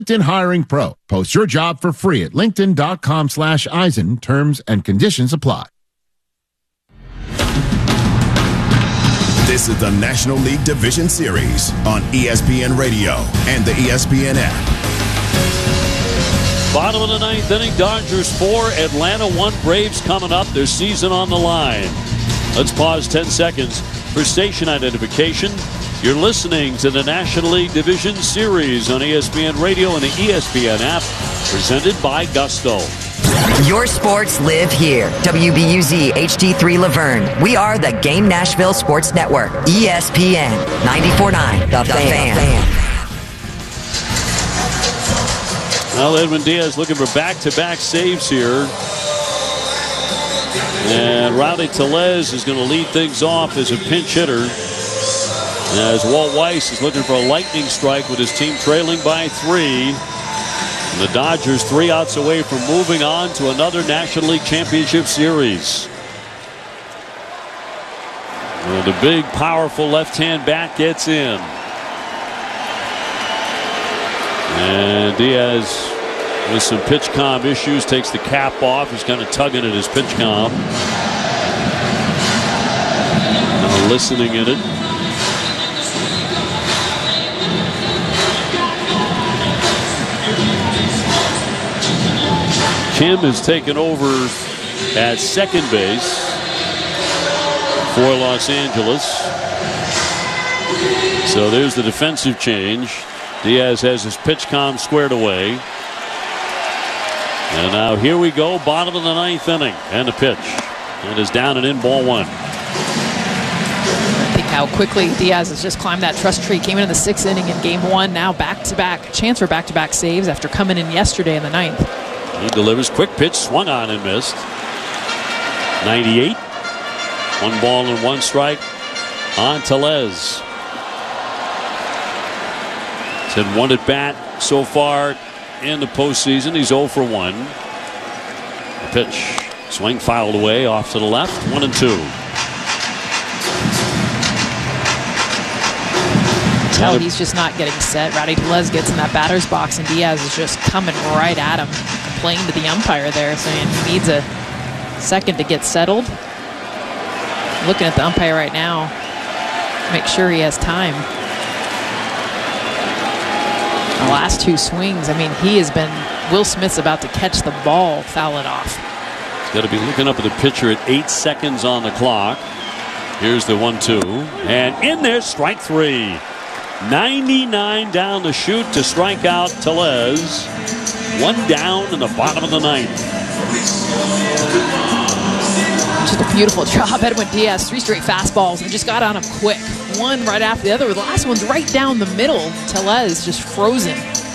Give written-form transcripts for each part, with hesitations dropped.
LinkedIn Hiring Pro. Post your job for free at linkedin.com/Eisen. Terms and conditions apply. This is the National League Division Series on ESPN Radio and the ESPN app. Bottom of the ninth inning, Dodgers 4, Atlanta 1. Braves coming up, their season on the line. Let's pause 10 seconds for station identification. You're listening to the National League Division Series on ESPN Radio and the ESPN app, presented by Gusto. Your sports live here. WBUZ HD3 Laverne. We are the Game Nashville Sports Network. ESPN 94.9 The Fan. Well, Edwin Diaz looking for back-to-back saves here. And Rowdy Tellez is going to lead things off as a pinch hitter, as Walt Weiss is looking for a lightning strike with his team trailing by 3. The Dodgers 3 outs away from moving on to another National League Championship Series. Well, the big, powerful left-hand bat gets in. And Diaz, with some pitch comm issues, takes the cap off. He's kind of tugging at his pitch comm. Now listening in it. Kim has taken over at second base for Los Angeles. So there's the defensive change. Diaz has his pitch comm squared away. And now here we go, bottom of the ninth inning. And the pitch. And is down and in, ball 1. Think how quickly Diaz has just climbed that trust tree. Came into the 6th inning in game 1. Now back-to-back. Chance for back-to-back saves after coming in yesterday in the 9th. He delivers, quick pitch, swung on and missed. 98. 1 ball and 1 strike on Tellez. He's had 1 at bat so far in the postseason. He's 0 for 1. The pitch, swing fouled away off to the left. 1-2. Tell he's just not getting set. Rowdy Tellez gets in that batter's box, and Diaz is just coming right at him, complaining to the umpire there, saying he needs a second to get settled. Looking at the umpire right now, make sure he has time. The last 2 swings, I mean, he has been, Will Smith's about to catch the ball, foul it off. He's got to be looking up at the pitcher at 8 seconds on the clock. Here's the 1-2, and in there, strike 3. 99 down the chute to strike out Tellez. 1 down in the bottom of the 9th. Just a beautiful job. Edwin Diaz, 3 straight fastballs, and just got on him quick. One right after the other. The last one's right down the middle. Tellez just frozen.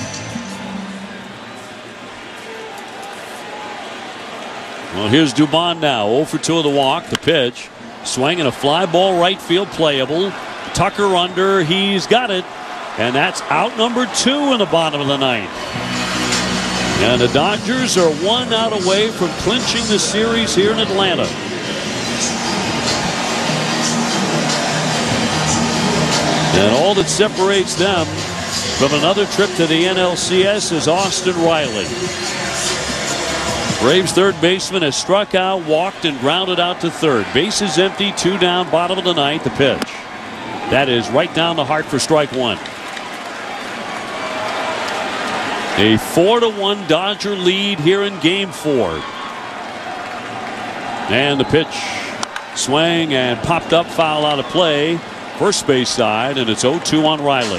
Well, here's Dubon now. 0 for 2 of the walk. The pitch. Swing and a fly ball right field playable. Tucker under. He's got it. And that's out number 2 in the bottom of the 9th. And the Dodgers are 1 out away from clinching the series here in Atlanta. And all that separates them from another trip to the NLCS is Austin Riley. Braves third baseman has struck out, walked, and grounded out to third. Bases empty, 2 down, bottom of the 9th, the pitch. That is right down the heart for strike 1. A 4-1 Dodger lead here in game 4. And the pitch, swing and popped up, foul out of play. First base side, and it's 0-2 on Riley.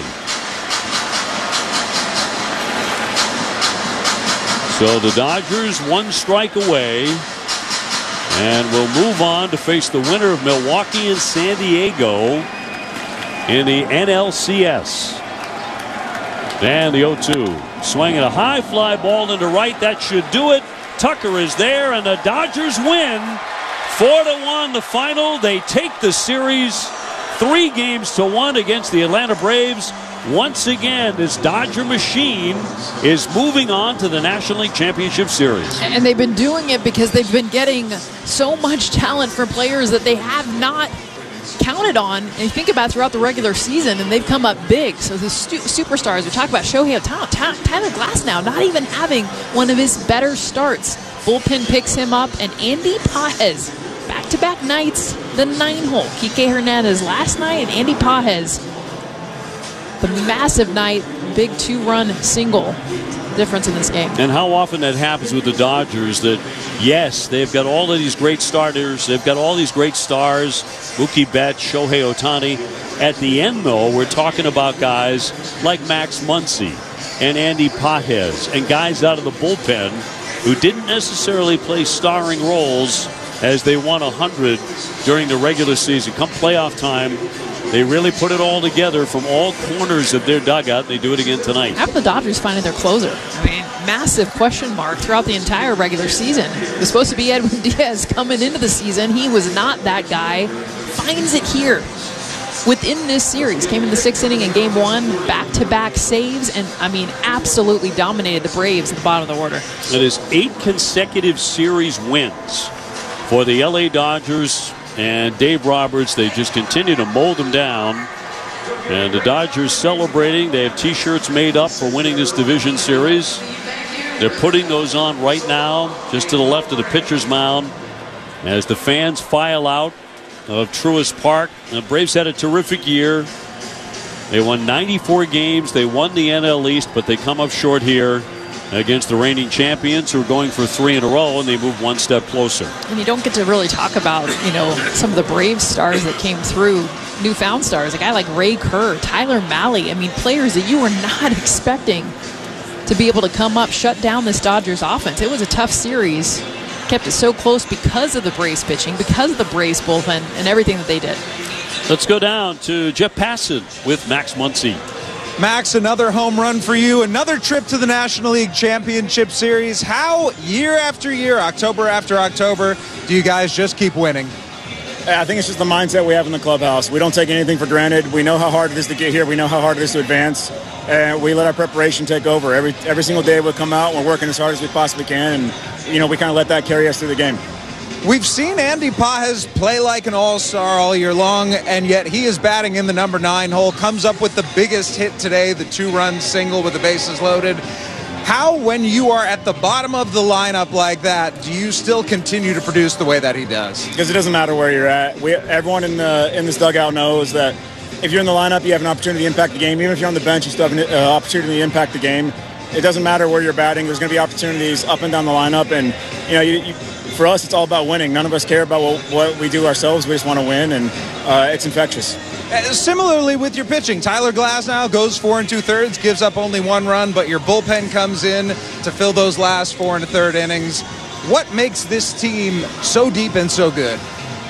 So the Dodgers 1 strike away, and will move on to face the winner of Milwaukee and San Diego in the NLCS. And the 0-2. Swinging a high fly ball into right. That should do it. Tucker is there, and the Dodgers win 4-1 the final. They take the series 3-1 against the Atlanta Braves. Once again, this Dodger machine is moving on to the National League Championship Series. And they've been doing it because they've been getting so much talent from players that they have not counted on, and you think about throughout the regular season, and they've come up big. So the superstars, we talk about Shohei Ohtani, Tyler Glasnow not even having one of his better starts. Bullpen picks him up, and Andy Pages, back-to-back nights, the 9-hole. Kike Hernandez last night, and Andy Pages, the massive night, big 2-run single. Difference in this game. And how often that happens with the Dodgers, that yes, they've got all of these great starters, they've got all these great stars, Mookie Betts, Shohei Ohtani. At the end, though, we're talking about guys like Max Muncy and Andy Pages and guys out of the bullpen who didn't necessarily play starring roles as they won 100 during the regular season. Come playoff time, they really put it all together from all corners of their dugout. They do it again tonight. How about the Dodgers finding their closer? I mean, massive question mark throughout the entire regular season. It was supposed to be Edwin Diaz coming into the season. He was not that guy. Finds it here within this series. Came in the 6th inning in Game 1, back-to-back saves, and, I mean, absolutely dominated the Braves at the bottom of the order. It is 8 consecutive series wins for the L.A. Dodgers. And Dave Roberts, they just continue to mold them down. And the Dodgers celebrating. They have T-shirts made up for winning this division series. They're putting those on right now, just to the left of the pitcher's mound, as the fans file out of Truist Park. The Braves had a terrific year. They won 94 games. They won the NL East, but they come up short here against the reigning champions, who are going for 3 in a row, and they move one step closer. And you don't get to really talk about, some of the Braves stars that came through, newfound stars, a guy like Ray Kerr, Tyler Mahle. I mean, players that you were not expecting to be able to come up, shut down this Dodgers offense. It was a tough series. Kept it so close because of the Braves pitching, because of the Braves bullpen, and everything that they did. Let's go down to Jeff Passan with Max Muncy. Max, another home run for you, another trip to the National League Championship Series. How, year after year, October after October, do you guys just keep winning? I think it's just the mindset we have in the clubhouse. We don't take anything for granted. We know how hard it is to get here. We know how hard it is to advance. And we let our preparation take over. Every single day we'll come out, we're working as hard as we possibly can. And, we kind of let that carry us through the game. We've seen Andy Pages play like an all-star all year long, and yet he is batting in the number 9 hole, comes up with the biggest hit today, the 2-run single with the bases loaded. How, when you are at the bottom of the lineup like that, do you still continue to produce the way that he does? Because it doesn't matter where you're at. Everyone in this dugout knows that if you're in the lineup, you have an opportunity to impact the game. Even if you're on the bench, you still have an opportunity to impact the game. It doesn't matter where you're batting. There's going to be opportunities up and down the lineup, and for us, it's all about winning. None of us care about what we do ourselves. We just want to win, and it's infectious. Similarly with your pitching, Tyler Glasnow goes 4 2/3, gives up only 1 run, but your bullpen comes in to fill those last 4 1/3 innings. What makes this team so deep and so good?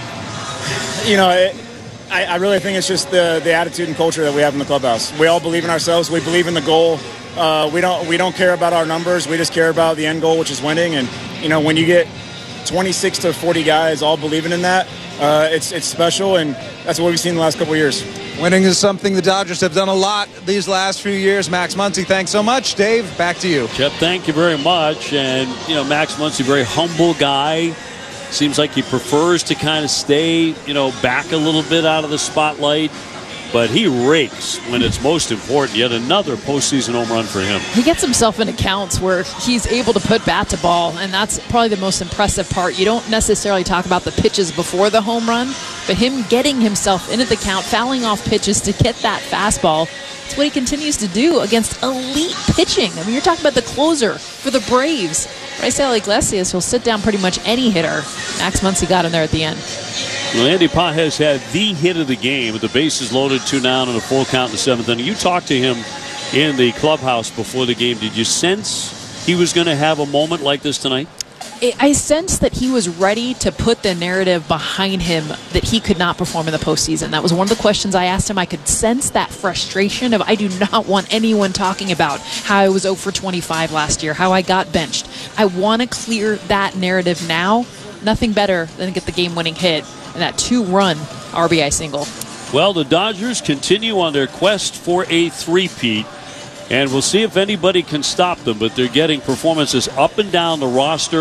I really think it's just the attitude and culture that we have in the clubhouse. We all believe in ourselves. We believe in the goal. We don't care about our numbers. We just care about the end goal, which is winning. And when you get 26 to 40 guys all believing in that, it's special, and that's what we've seen the last couple of years. Winning is something the Dodgers have done a lot these last few years. Max Muncy, thanks so much. Dave, back to you. Jeff, thank you very much. And, Max Muncy, very humble guy. Seems like he prefers to kind of stay, back a little bit out of the spotlight. But he rakes when it's most important. Yet another postseason home run for him. He gets himself in accounts where he's able to put bat to ball, and that's probably the most impressive part. You don't necessarily talk about the pitches before the home run, but him getting himself into the count, fouling off pitches to get that fastball, it's what he continues to do against elite pitching. I mean, you're talking about the closer for the Braves. Raisel Iglesias will sit down pretty much any hitter. Max Muncy got him there at the end. Well, Andy Pages had the hit of the game with the bases loaded, 2 down, and a full count in the 7th inning. You talked to him in the clubhouse before the game. Did you sense he was going to have a moment like this tonight? I sensed that he was ready to put the narrative behind him that he could not perform in the postseason. That was one of the questions I asked him. I could sense that frustration of I do not want anyone talking about how I was 0 for 25 last year, how I got benched. I want to clear that narrative now. Nothing better than get the game-winning hit and that 2-run RBI single. Well, the Dodgers continue on their quest for a three-peat, and we'll see if anybody can stop them, but they're getting performances up and down the roster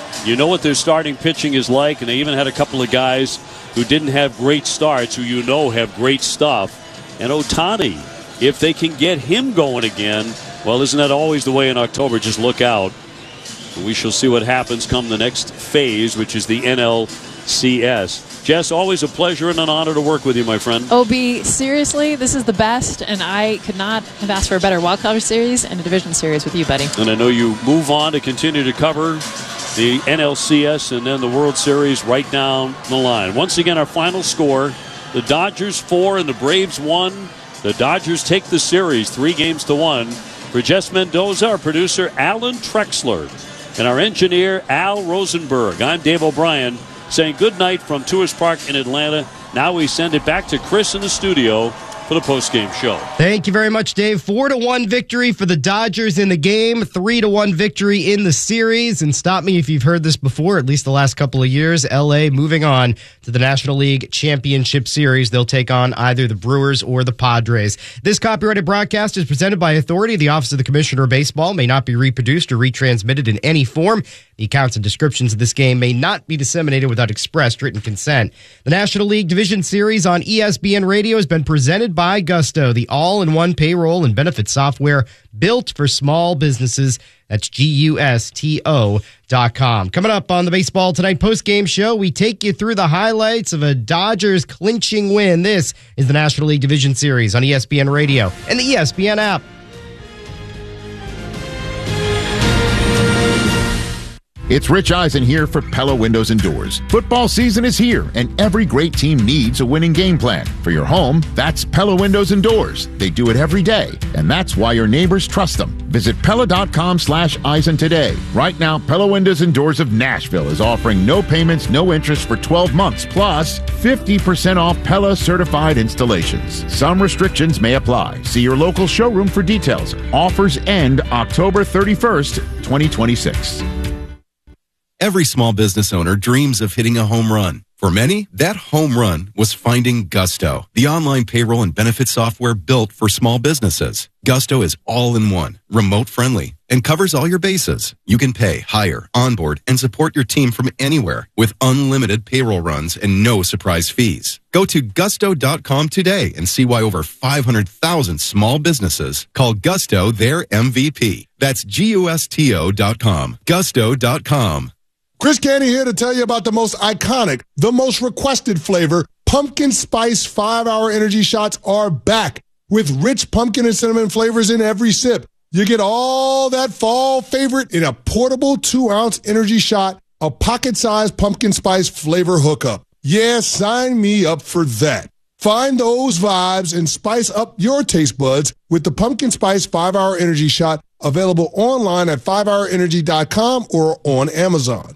You know what their starting pitching is like, and they even had a couple of guys who didn't have great starts who you know have great stuff. And Ohtani, if they can get him going again, well, isn't that always the way in October? Just look out. We shall see what happens come the next phase, which is the NLCS. Jess, always a pleasure and an honor to work with you, my friend. OB, seriously, this is the best, and I could not have asked for a better wildcard series and a division series with you, buddy. And I know you move on to continue to cover the NLCS and then the World Series right down the line. Once again, our final score, the Dodgers 4 and the Braves 1. The Dodgers take the series 3-1. For Jess Mendoza, our producer, Alan Trexler, and our engineer, Al Rosenberg, I'm Dave O'Brien, saying good night from Truist Park in Atlanta. Now we send it back to Chris in the studio for the postgame show. Thank you very much, Dave. 4-1 victory for the Dodgers in the game, 3-1 victory in the series. And stop me if you've heard this before, at least the last couple of years. LA moving on to the National League Championship Series. They'll take on either the Brewers or the Padres. This copyrighted broadcast is presented by authority. The Office of the Commissioner of Baseball may not be reproduced or retransmitted in any form. The accounts and descriptions of this game may not be disseminated without expressed written consent. The National League Division Series on ESPN Radio has been presented by Gusto, the all-in-one payroll and benefit software built for small businesses. That's GUSTO.com. Coming up on the Baseball Tonight postgame show, we take you through the highlights of a Dodgers clinching win. This is the National League Division Series on ESPN Radio and the ESPN app. It's Rich Eisen here for Pella Windows and Doors. Football season is here, and every great team needs a winning game plan. For your home, that's Pella Windows and Doors. They do it every day, and that's why your neighbors trust them. Visit Pella.com/Eisen today. Right now, Pella Windows and Doors of Nashville is offering no payments, no interest for 12 months, plus 50% off Pella certified installations. Some restrictions may apply. See your local showroom for details. Offers end October 31st, 2026. Every small business owner dreams of hitting a home run. For many, that home run was finding Gusto, the online payroll and benefit software built for small businesses. Gusto is all-in-one, remote-friendly, and covers all your bases. You can pay, hire, onboard, and support your team from anywhere with unlimited payroll runs and no surprise fees. Go to Gusto.com today and see why over 500,000 small businesses call Gusto their MVP. That's GUSTO.com. Gusto.com. Chris Canty here to tell you about the most iconic, the most requested flavor. Pumpkin Spice 5-Hour Energy Shots are back with rich pumpkin and cinnamon flavors in every sip. You get all that fall favorite in a portable 2-ounce energy shot, a pocket-sized pumpkin spice flavor hookup. Yeah, sign me up for that. Find those vibes and spice up your taste buds with the Pumpkin Spice 5-Hour Energy Shot, available online at 5hourenergy.com or on Amazon.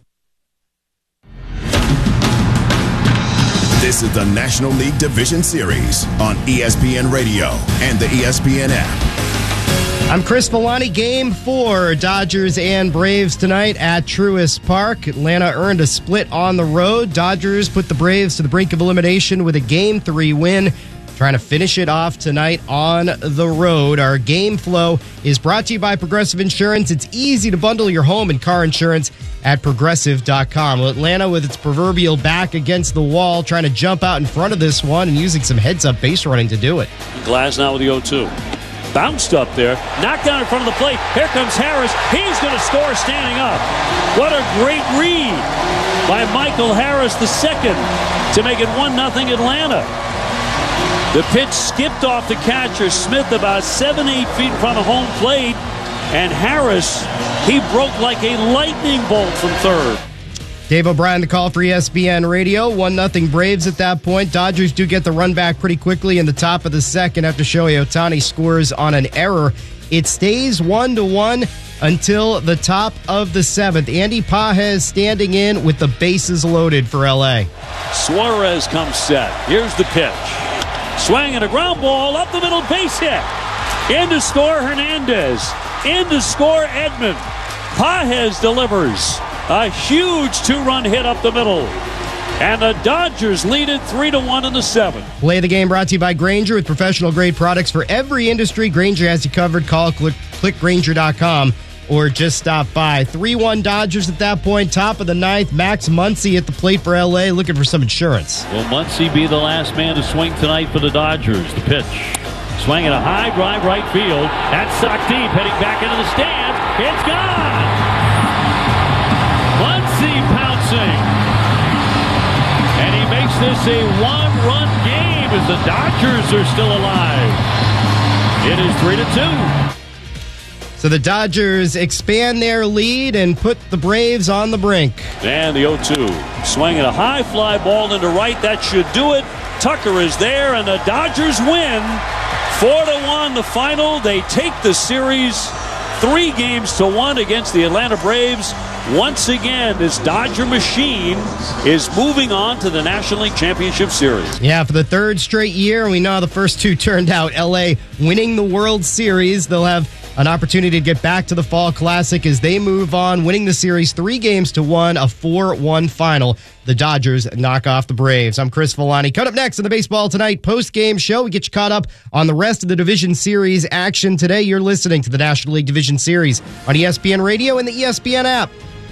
This is the National League Division Series on ESPN Radio and the ESPN app. I'm Chris Villani. Game 4, Dodgers and Braves tonight at Truist Park. Atlanta earned a split on the road. Dodgers put the Braves to the brink of elimination with a Game 3 win. Trying to finish it off tonight on the road. Our game flow is brought to you by Progressive Insurance. It's easy to bundle your home and car insurance at Progressive.com. Well, Atlanta with its proverbial back against the wall, trying to jump out in front of this one and using some heads-up base running to do it. Glass now with the 0-2. Bounced up there, knocked down in front of the plate. Here comes Harris. He's going to score standing up. What a great read by Michael Harris II to make it 1-0 Atlanta. The pitch skipped off the catcher, Smith, about 7-8 feet in front of home plate. And Harris, he broke like a lightning bolt from third. Dave O'Brien, the call for ESPN Radio. 1-0 Braves at that point. Dodgers do get the run back pretty quickly in the top of the second after Shohei Ohtani scores on an error. It stays 1-1 until the top of the seventh. Andy Pages standing in with the bases loaded for L.A. Suarez comes set. Here's the pitch. Swing and a ground ball up the middle, base hit. In to score Hernandez. In to score Edman. Pages delivers a huge 2-run hit up the middle. And the Dodgers lead it 3-1 in the seventh. Play the game brought to you by Grainger with professional grade products for every industry. Grainger has you covered. Call click Grainger.com or just stop by. 3-1 Dodgers at that point, top of the ninth. Max Muncy at the plate for L.A. looking for some insurance. Will Muncy be the last man to swing tonight for the Dodgers? The pitch. Swinging a high drive right field. That's sucked deep, heading back into the stands. It's gone! Muncy pouncing. And he makes this a one-run game as the Dodgers are still alive. It is 3-2. So the Dodgers expand their lead and put the Braves on the brink. And the 0-2. Swinging a high fly ball into right. That should do it. Tucker is there, and the Dodgers win. 4-1 the final. They take the series 3-1 against the Atlanta Braves. Once again, this Dodger machine is moving on to the National League Championship Series. Yeah, for the third straight year. We know how the first two turned out. LA winning the World Series. They'll have an opportunity to get back to the Fall Classic as they move on, winning the series 3-1, a 4-1 final. The Dodgers knock off the Braves. I'm Chris Villani. Cut up next on the Baseball Tonight post-game show. We get you caught up on the rest of the Division Series action today. You're listening to the National League Division Series on ESPN Radio and the ESPN app.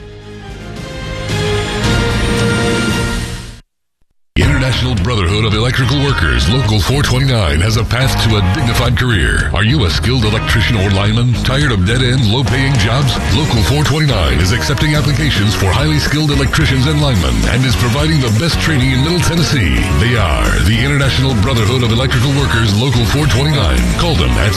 International Brotherhood of Electrical Workers, Local 429, has a path to a dignified career. Are you a skilled electrician or lineman? Tired of dead-end, low-paying jobs? Local 429 is accepting applications for highly skilled electricians and linemen and is providing the best training in Middle Tennessee. They are the International Brotherhood of Electrical Workers, Local 429. Call them at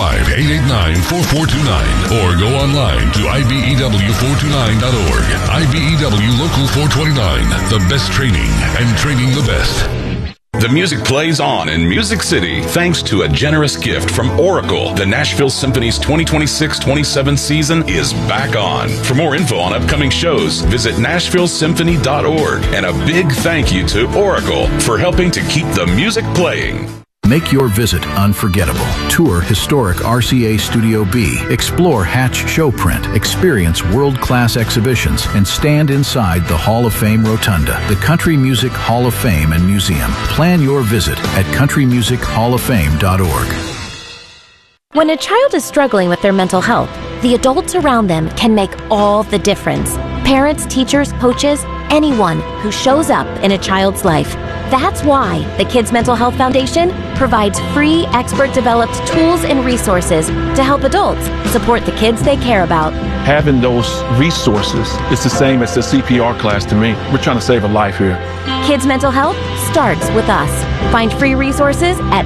615-889-4429 or go online to IBEW429.org. IBEW Local 429, the best training and training the best. The music plays on in Music City thanks to a generous gift from Oracle. The Nashville Symphony's 2026-27 season is back on. For more info on upcoming shows, visit NashvilleSymphony.org. And a big thank you to Oracle for helping to keep the music playing. Make your visit unforgettable. Tour historic RCA Studio B. Explore Hatch Showprint. Experience world-class exhibitions and stand inside the Hall of Fame Rotunda, the Country Music Hall of Fame and Museum. Plan your visit at countrymusichofoffame.org. When a child is struggling with their mental health, the adults around them can make all the difference. Parents, teachers, coaches, anyone who shows up in a child's life. That's why the Kids Mental Health Foundation provides free, expert-developed tools and resources to help adults support the kids they care about. Having those resources is the same as the CPR class to me. We're trying to save a life here. Kids Mental Health starts with us. Find free resources at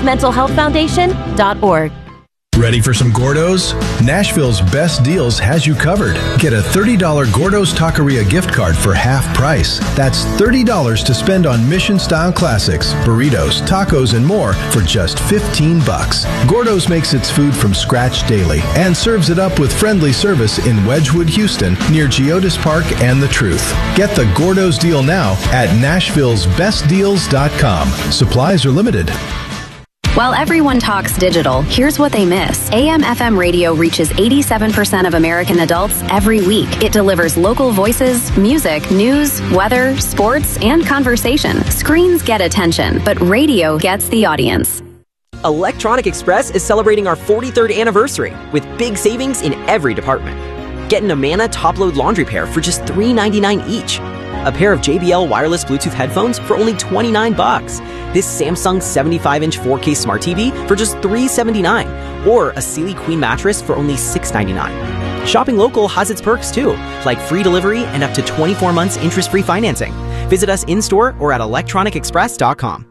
kidsmentalhealthfoundation.org. Ready for some Gordo's? Nashville's Best Deals has you covered. Get a $30 Gordo's Taqueria gift card for half price. That's $30 to spend on Mission-style classics, burritos, tacos, and more for just $15. Gordo's makes its food from scratch daily and serves it up with friendly service in Wedgwood, Houston, near Geodis Park and The Truth. Get the Gordo's deal now at Nashville'sBestDeals.com. Supplies are limited. While everyone talks digital, here's what they miss. AM/FM radio reaches 87% of American adults every week. It delivers local voices, music, news, weather, sports, and conversation. Screens get attention, but radio gets the audience. Electronic Express is celebrating our 43rd anniversary with big savings in every department. Get an Amana top-load laundry pair for just $3.99 each. A pair of JBL wireless Bluetooth headphones for only $29. This Samsung 75-inch 4K Smart TV for just $379. Or a Sealy Queen mattress for only $699. Shopping local has its perks too, like free delivery and up to 24 months interest-free financing. Visit us in-store or at electronicexpress.com.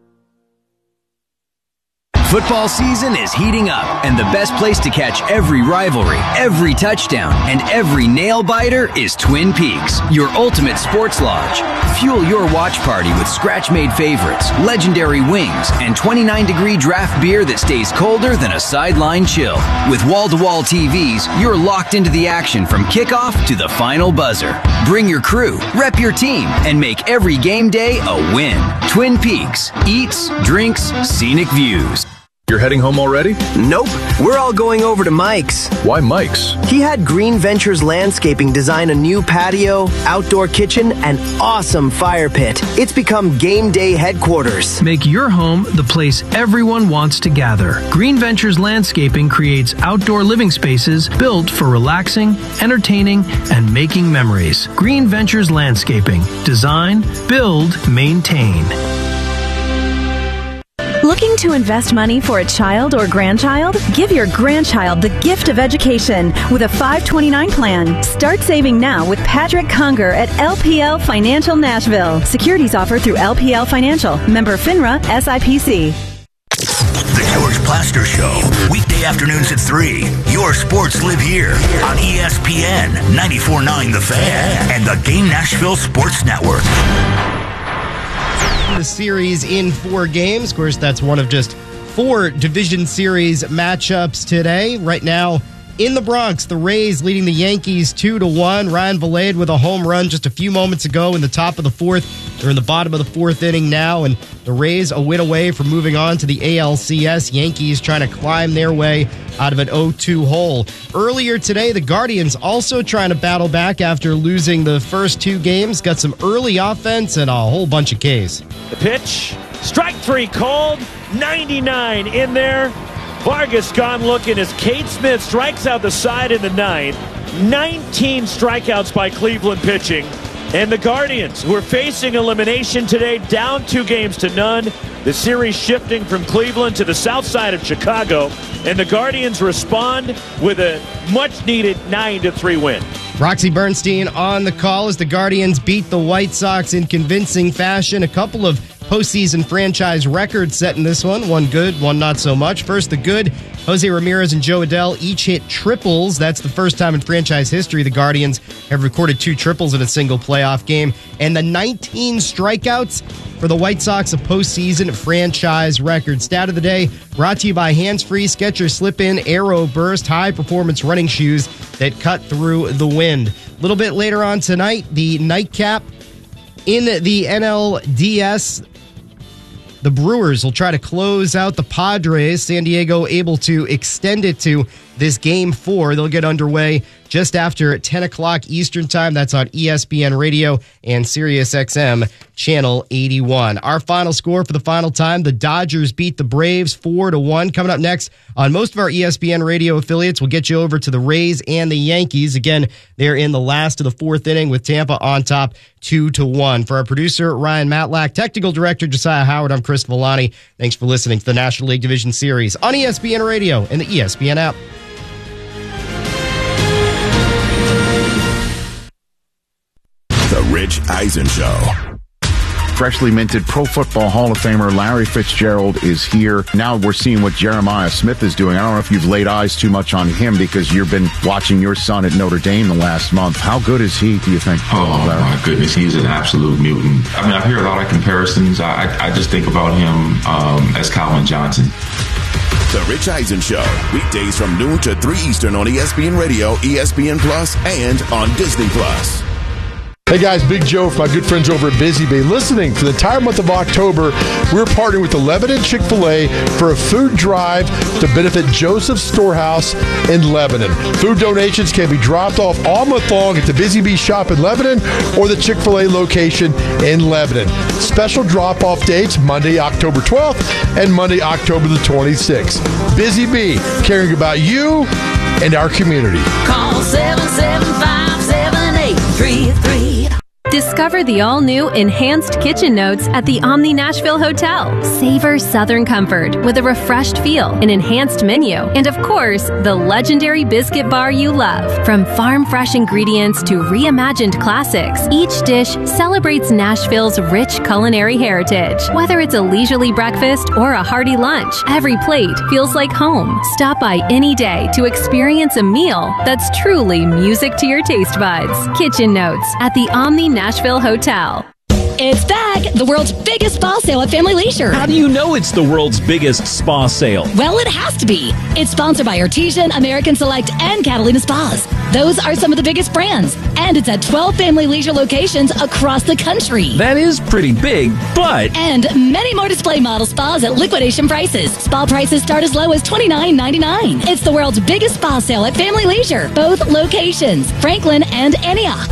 Football season is heating up, and the best place to catch every rivalry, every touchdown, and every nail-biter is Twin Peaks, your ultimate sports lodge. Fuel your watch party with scratch-made favorites, legendary wings, and 29-degree draft beer that stays colder than a sideline chill. With wall-to-wall TVs, you're locked into the action from kickoff to the final buzzer. Bring your crew, rep your team, and make every game day a win. Twin Peaks, eats, drinks, scenic views. You're heading home already? Nope. We're all going over to Mike's. Why Mike's? He had Green Ventures Landscaping design a new patio, outdoor kitchen, and awesome fire pit. It's become game day headquarters. Make your home the place everyone wants to gather. Green Ventures Landscaping creates outdoor living spaces built for relaxing, entertaining, and making memories. Green Ventures Landscaping. Design, build, maintain. Looking to invest money for a child or grandchild? Give your grandchild the gift of education with a 529 plan. Start saving now with Patrick Conger at LPL Financial Nashville. Securities offered through LPL Financial. Member FINRA SIPC. The George Plaster Show. Weekday afternoons at 3. Your sports live here on ESPN 94.9 The Fan and the Game Nashville Sports Network. The series in 4 games. Of course, that's one of just 4 division series matchups today. Right now, in the Bronx, the Rays leading the Yankees 2-1. Ryan Vilade with a home run just a few moments ago in the top of the 4th. They're in the bottom of the 4th inning now, and the Rays a win away from moving on to the ALCS. Yankees trying to climb their way out of an 0-2 hole. Earlier today, the Guardians also trying to battle back after losing the first 2 games. Got some early offense and a whole bunch of Ks. The pitch, strike 3 called, 99 in there. Vargas gone looking as Cade Smith strikes out the side in the 9th. 19 strikeouts by Cleveland pitching. And the Guardians, who are facing elimination today, down 2-0. The series shifting from Cleveland to the south side of Chicago. And the Guardians respond with a much-needed 9-3 win. Roxy Bernstein on the call as the Guardians beat the White Sox in convincing fashion. A couple of postseason franchise records set in this one. One good, one not so much. First, the good. Jose Ramirez and Joe Adell each hit triples. That's the first time in franchise history the Guardians have recorded 2 triples in a single playoff game. And the 19 strikeouts for the White Sox, a postseason franchise record. Stat of the day brought to you by Hands Free Skechers Slip-In Aero Burst high-performance running shoes that cut through the wind. A little bit later on tonight, the nightcap in the NLDS. The Brewers will try to close out the Padres. San Diego able to extend it to this Game 4. They'll get underway just after 10 o'clock Eastern Time. That's on ESPN Radio and SiriusXM Channel 81. Our final score for the final time, the Dodgers beat the Braves 4-1. Coming up next on most of our ESPN Radio affiliates, we'll get you over to the Rays and the Yankees. Again, they're in the last of the 4th inning with Tampa on top 2-1. For our producer, Ryan Matlack, technical director, Josiah Howard, I'm Chris Villani. Thanks for listening to the National League Division Series on ESPN Radio and the ESPN app. The Rich Eisen Show. Freshly minted Pro Football Hall of Famer Larry Fitzgerald is here. Now we're seeing what Jeremiah Smith is doing. I don't know if you've laid eyes too much on him because you've been watching your son at Notre Dame the last month. How good is he, do you think? Oh, Larry? My goodness. He's an absolute mutant. I mean, I hear a lot of comparisons. I just think about him as Calvin Johnson. The Rich Eisen Show. Weekdays from noon to 3 Eastern on ESPN Radio, ESPN Plus, and on Disney Plus. Hey guys, Big Joe for my good friends over at Busy Bee. Listening, for the entire month of October, we're partnering with the Lebanon Chick-fil-A for a food drive to benefit Joseph's Storehouse in Lebanon. Food donations can be dropped off all month long at the Busy Bee shop in Lebanon or the Chick-fil-A location in Lebanon. Special drop-off dates, Monday, October 12th and Monday, October the 26th. Busy Bee, caring about you and our community. Call 775-7833. Discover the all-new Enhanced Kitchen Notes at the Omni Nashville Hotel. Savor Southern comfort with a refreshed feel, an enhanced menu, and of course, the legendary biscuit bar you love. From farm-fresh ingredients to reimagined classics, each dish celebrates Nashville's rich culinary heritage. Whether it's a leisurely breakfast or a hearty lunch, every plate feels like home. Stop by any day to experience a meal that's truly music to your taste buds. Kitchen Notes at the Omni Nashville Hotel. It's back! The world's biggest spa sale at Family Leisure. How do you know it's the world's biggest spa sale? Well, it has to be. It's sponsored by Artesian, American Select, and Catalina Spas. Those are some of the biggest brands. And it's at 12 Family Leisure locations across the country. That is pretty big, but... And many more display model spas at liquidation prices. Spa prices start as low as $29.99. It's the world's biggest spa sale at Family Leisure. Both locations, Franklin and Antioch.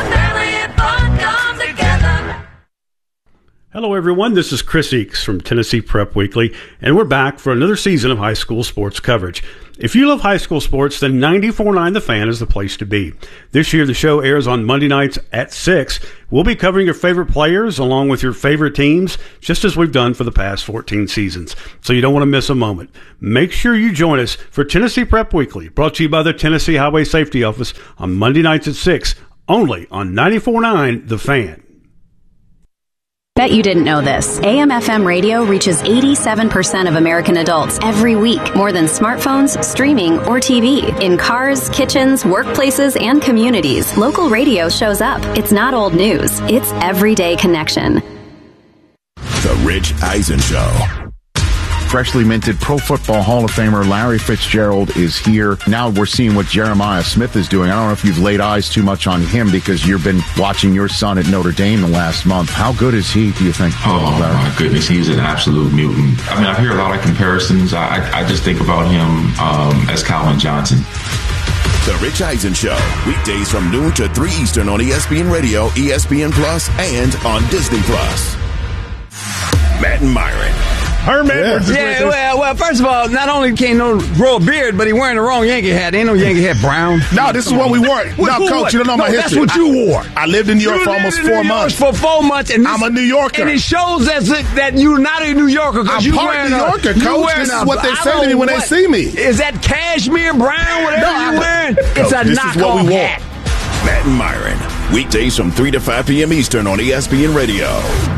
Hello, everyone. This is Chris Eakes from Tennessee Prep Weekly, and we're back for another season of high school sports coverage. If you love high school sports, then 94.9 The Fan is the place to be. This year, the show airs on Monday nights at 6. We'll be covering your favorite players along with your favorite teams, just as we've done for the past 14 seasons. So you don't want to miss a moment. Make sure you join us for Tennessee Prep Weekly, brought to you by the Tennessee Highway Safety Office on Monday nights at 6, only on 94.9 The Fan. Bet you didn't know this. AM/FM radio reaches 87% of American adults every week, more than smartphones, streaming, or TV. In cars, kitchens, workplaces, and communities, local radio shows up. It's not old news. It's everyday connection. The Rich Eisen Show. Freshly minted Pro Football Hall of Famer Larry Fitzgerald is here. Now we're seeing what Jeremiah Smith is doing. I don't know if you've laid eyes too much on him because you've been watching your son at Notre Dame the last month. How good is he, do you think? Oh, my goodness. He's an absolute mutant. I mean, I hear a lot of comparisons. I just think about him as Calvin Johnson. The Rich Eisen Show. Weekdays from noon to 3 Eastern on ESPN Radio, ESPN Plus, and on Disney Plus. Matt and Myron. Well, first of all, not only can't no grow a beard, but he wearing the wrong Yankee hat. Ain't no Yankee hat brown. No, this is what we wore. No, Coach, you don't know my history. That's what you wore. I lived in New York for almost 4 months. For 4 months, and I'm a New Yorker. And it shows that you're not a New Yorker. I'm part New Yorker, Coach. This is what they say to me when they see me. Is that cashmere brown, whatever you're wearing? It's a knockoff hat. Matt and Myron. Weekdays from 3 to 5 p.m. Eastern on ESPN Radio.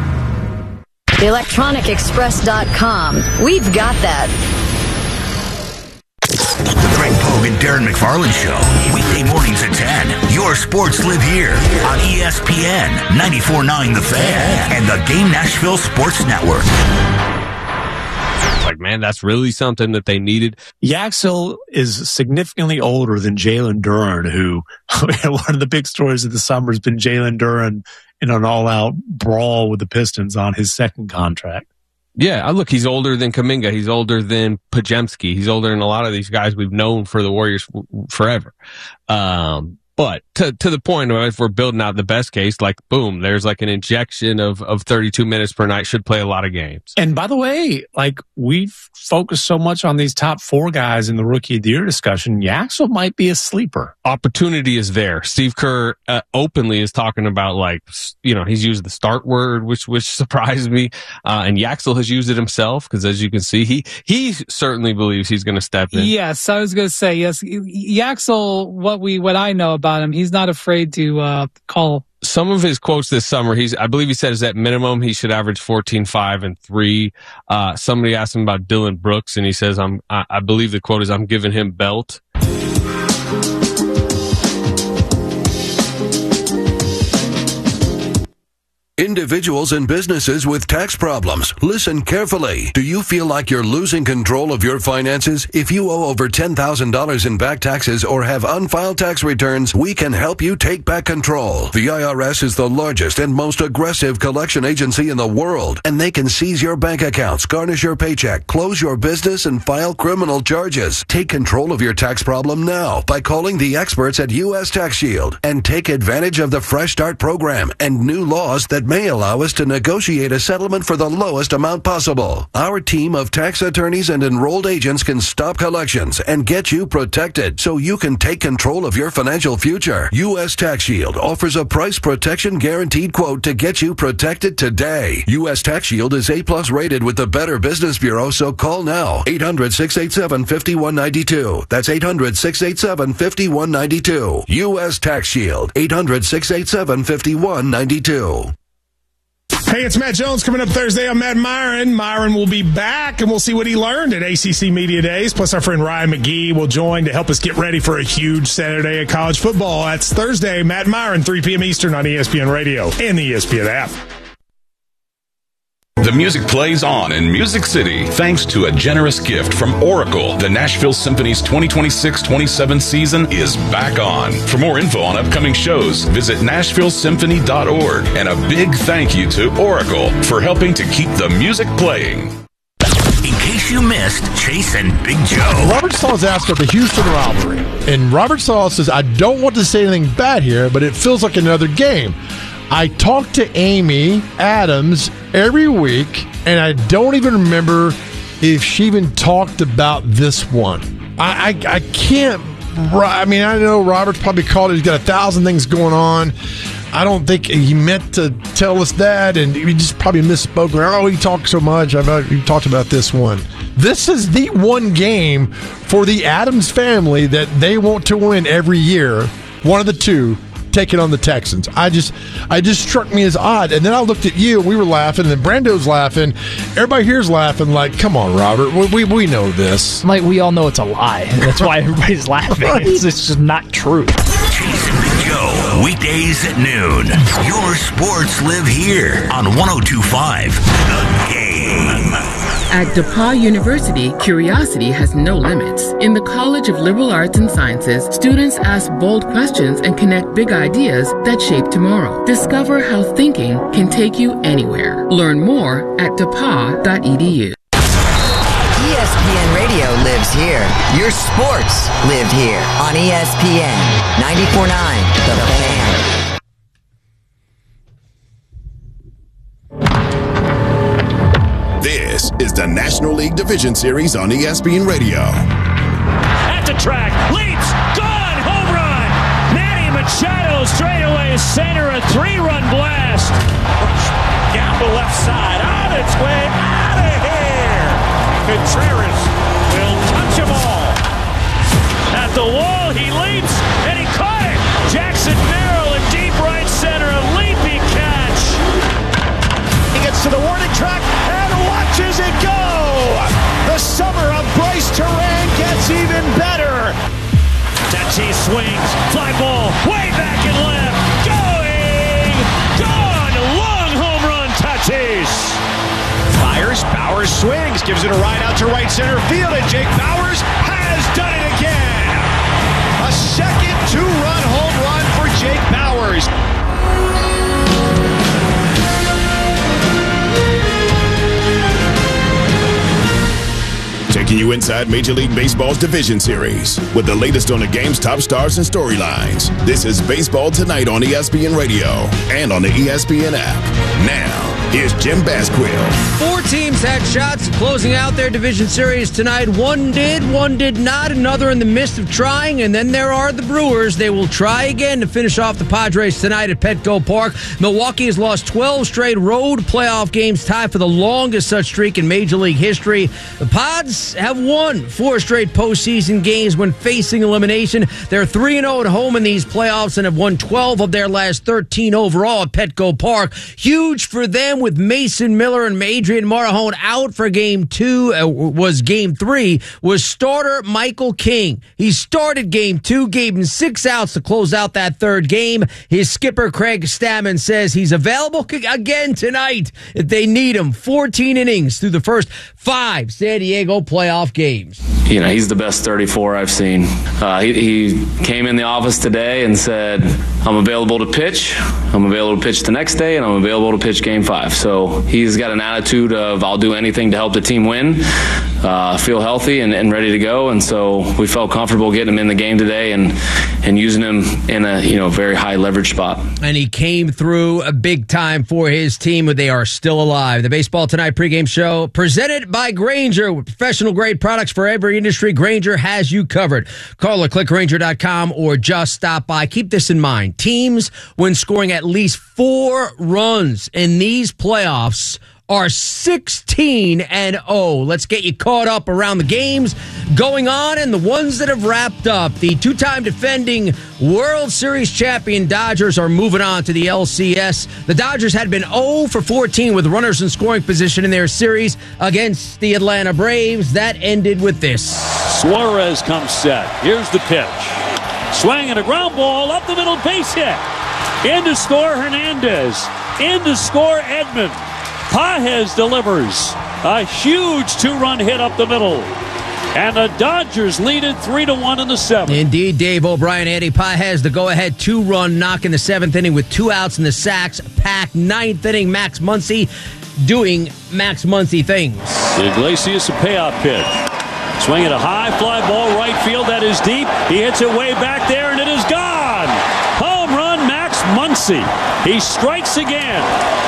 ElectronicExpress.com. We've got that. The Greg Pogue and Darren McFarland Show. Weekday mornings at 10. Your sports live here on ESPN 94.9 The Fan and the Game Nashville Sports Network. Like, man, that's really something that they needed. Yaxel is significantly older than Jalen Duren, who one of the big stories of the summer has been Jalen Duren in an all-out brawl with the Pistons on his second contract. Yeah, look, he's older than Kuminga. He's older than Pajemski. He's older than a lot of these guys we've known for the Warriors forever. But to the point of if we're building out the best case, like, boom, there's like an injection of 32 minutes per night, should play a lot of games. And by the way, like, we've focused so much on these top 4 guys in the Rookie of the Year discussion. Yaxel might be a sleeper. Opportunity is there. Steve Kerr openly is talking about, like, he's used the start word, which surprised me. And Yaxel has used it himself because, as you can see, he certainly believes he's going to step in. Yes, I was going to say, yes. Yaxel, what I know about him, he's not afraid to call. Some of his quotes this summer, I believe he says at minimum he should average 14, 5, and 3. Somebody asked him about Dylan Brooks, and he says, I believe the quote is, I'm giving him belt. Individuals and businesses with tax problems, listen carefully. Do you feel like you're losing control of your finances? If you owe over $10,000 in back taxes or have unfiled tax returns, we can help you take back control. The IRS is the largest and most aggressive collection agency in the world, and they can seize your bank accounts, garnish your paycheck, close your business, and file criminal charges. Take control of your tax problem now by calling the experts at U.S. Tax Shield and take advantage of the Fresh Start program and new laws that may allow us to negotiate a settlement for the lowest amount possible. Our team of tax attorneys and enrolled agents can stop collections and get you protected so you can take control of your financial future. U.S. Tax Shield offers a price protection guaranteed quote to get you protected today. U.S. Tax Shield is A+ rated with the Better Business Bureau, so call now. 800-687-5192. That's 800-687-5192. U.S. Tax Shield. 800-687-5192. Hey, it's Matt Jones coming up Thursday on Matt and Myron. Myron will be back, and we'll see what he learned at ACC Media Days. Plus, our friend Ryan McGee will join to help us get ready for a huge Saturday of college football. That's Thursday, Matt and Myron, 3 p.m. Eastern on ESPN Radio and the ESPN app. The music plays on in Music City thanks to a generous gift from Oracle. The Nashville Symphony's 2026-27 season is back on. For more info on upcoming shows, visit NashvilleSymphony.org. And a big thank you to Oracle for helping to keep the music playing. In case you missed Chase and Big Joe. Robert Saleh's asked about the Houston rivalry. And Robert Saleh says, I don't want to say anything bad here, but it feels like another game. I talk to Amy Adams every week, and I don't even remember if she even talked about this one. I can't. I mean, I know Robert's probably called it. He's got 1,000 things going on. I don't think he meant to tell us that, and he just probably misspoke. Oh, he talked so much. He talked about this one. This is the one game for the Adams family that they want to win every year. One of the two. Taking on the Texans. I just struck me as odd. And then I looked at you, and we were laughing, and then Brando's laughing. Everybody here's laughing like, come on, Robert. We know this. Like, we all know it's a lie. That's why everybody's laughing. Right. It's just not true. Chase and Big Joe, weekdays at noon. Your sports live here on 102.5 The Game. At DePauw University, curiosity has no limits. In the College of Liberal Arts and Sciences, students ask bold questions and connect big ideas that shape tomorrow. Discover how thinking can take you anywhere. Learn more at depaw.edu. ESPN Radio lives here. Your sports live here on ESPN 94.9 The Fan. This is the National League Division Series on ESPN Radio. At the track, leaps, gone, home run. Manny Machado straightaway center, a 3-run blast. Gamble left side, on its way out of here. Contreras will touch them all. At the wall, he leaps, and he caught it. Jackson Merrill in deep right center, a leaping catch. He gets to the warning track and watches it go. The summer of Bryce Terran gets even better. Tatis swings, fly ball, way back and left. Going, gone, long home run, Tatis. Fires, Bowers swings, gives it a ride out to right center field, and Jake Bowers has done it again. A second 2-run home run for Jake Bowers. Taking you inside Major League Baseball's Division Series with the latest on the game's top stars and storylines. This is Baseball Tonight on ESPN Radio and on the ESPN app. Now, here's Jim Basquill. 4 teams had shots closing out their division series tonight. One did not, another in the midst of trying, and then there are the Brewers. They will try again to finish off the Padres tonight at Petco Park. Milwaukee has lost 12 straight road playoff games, tied for the longest such streak in Major League history. The Pods have won 4 straight postseason games when facing elimination. They're 3-0 at home in these playoffs and have won 12 of their last 13 overall at Petco Park. Huge for them with Mason Miller and Adrian Marajón out for game 3 was starter Michael King. He started game 2, gave him 6 outs to close out that third game. His skipper Craig Stammen says he's available again tonight if they need him. 14 innings through the first 5 San Diego playoff games. You know, he's the best 34 I've seen. He came in the office today and said, I'm available to pitch. I'm available to pitch the next day, and I'm available to pitch game 5. So he's got an attitude of I'll do anything to help the team win, feel healthy and ready to go. And so we felt comfortable getting him in the game today and using him in a very high leverage spot. And he came through a big time for his team, but they are still alive. The Baseball Tonight pregame show presented by Grainger with professional grade products for every industry. Grainger has you covered. Call or click Grainger.com or just stop by. Keep this in mind. Teams, when scoring at least 4 runs in these playoffs, are 16-0. Let's get you caught up around the games going on and the ones that have wrapped up. The 2-time defending World Series champion Dodgers are moving on to the LCS. The Dodgers had been 0 for 14 with runners in scoring position in their series against the Atlanta Braves. That ended with this. Suarez comes set. Here's the pitch. Swing and a ground ball up the middle, base hit. In to score Hernandez. In to score Edman. Pages delivers a huge two-run hit up the middle. And the Dodgers lead it 3-1 in the 7th. Indeed, Dave O'Brien. Eddie Pages, the go-ahead two-run knock in the 7th inning with 2 outs in the sacks. Pack 9th inning, Max Muncy doing Max Muncy things. Iglesias, a payoff pitch. Swinging a high fly ball right field. That is deep. He hits it way back there, and it is gone. Home run, Max Muncy. He strikes again.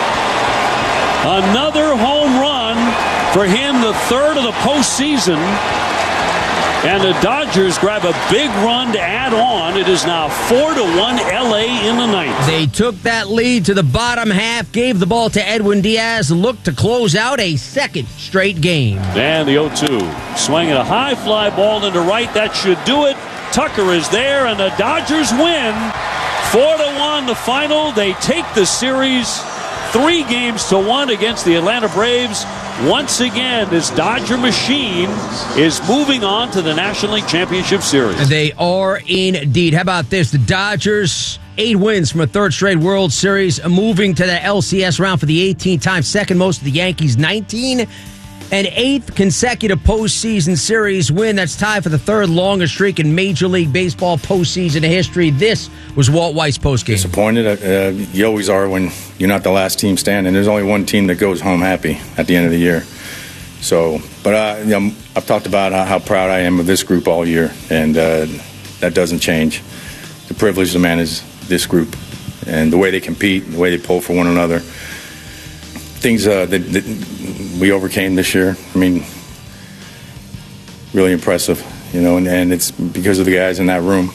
Another home run for him, the 3rd of the postseason. And the Dodgers grab a big run to add on. It is now 4-1 LA in the 9th. They took that lead to the bottom half, gave the ball to Edwin Diaz, looked to close out a second straight game. And the 0-2. Swinging a high fly ball into right. That should do it. Tucker is there, and the Dodgers win. 4-1 the final. They take the series 3-1 against the Atlanta Braves. Once again, this Dodger machine is moving on to the National League Championship Series. They are indeed. How about this? The Dodgers, 8 wins from a 3rd straight World Series, moving to the LCS round for the 18th time, second most of the Yankees, 19. An 8th consecutive postseason series win. That's tied for the 3rd longest streak in Major League Baseball postseason history. This was Walt Weiss postgame. Disappointed. You always are when you're not the last team standing. There's only one team that goes home happy at the end of the year. So, but I've talked about how proud I am of this group all year, and that doesn't change. The privilege of man is this group, and the way they compete, the way they pull for one another. Things that we overcame this year. I mean, really impressive, and it's because of the guys in that room.